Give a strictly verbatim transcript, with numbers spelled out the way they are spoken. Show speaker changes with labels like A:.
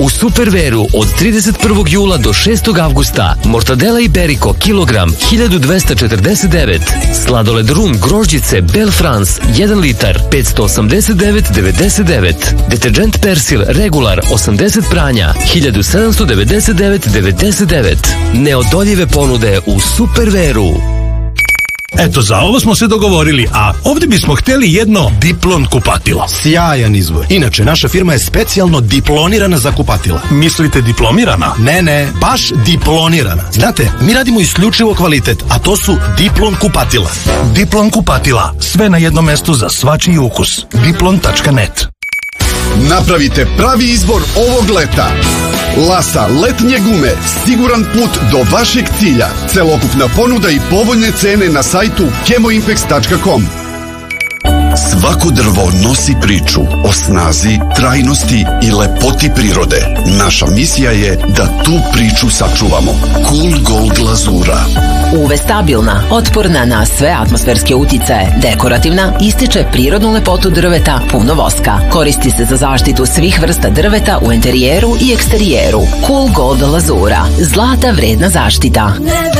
A: U Superveru od trideset prvog jula do šestog avgusta mortadela Iberico kilogram hiljadu dvesta četrdeset devet, sladoled rum grožđice Bel France jedan litar petsto osamdeset devet devedeset devet, deterđent Persil regular osamdeset pranja hiljadu sedamsto devedeset devet devedeset devet. Neodoljive ponude u Superveru.
B: Eto, za ovo smo se dogovorili, a ovdje bismo htjeli jedno Diplon kupatilo.
C: Sjajan izbor. Inače, naša firma je specijalno diplonirana za kupatila.
B: Mislite diplomirana?
C: Ne, ne, baš diplonirana. Znate, mi radimo isključivo kvalitet, a to su Diplon kupatila.
B: Diplon kupatila. Sve na jednom mestu za svačiji ukus. diplon tačka net.
D: Napravite pravi izbor ovog leta. Lasa letnje gume, siguran put do vašeg cilja. Celokupna ponuda i povoljne cene na sajtu kemoimpex tačka com. Svako drvo nosi priču o snazi, trajnosti i lepoti prirode. Naša misija je da tu priču sačuvamo. Cool Gold glazura.
E: U ve stabilna, otporna na sve atmosferske uticaje, dekorativna, ističe prirodnu lepotu drveta, puno voska. Koristi se za zaštitu svih vrsta drveta u enterijeru i eksterijeru. Cool Gold glazura. Zlata vredna zaštita.